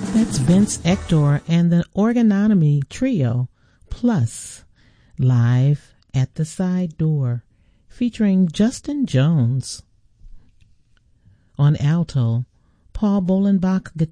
That's Vince Ector and the Orgonomy Trio, plus Live at the Side Door, featuring Justin Jones. On alto, Paul Bolenbach